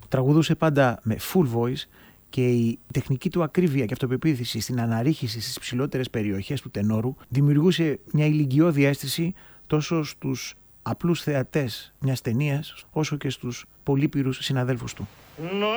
Τραγουδούσε πάντα με full voice και η τεχνική του ακρίβεια και αυτοπεποίθηση στην αναρρίχηση στις ψηλότερες περιοχές του τενόρου δημιουργούσε μια ηλικιώδη αίσθηση τόσο στους απλούς θεατές μιας ταινίας όσο και στους πολύπειρους συναδέλφους του.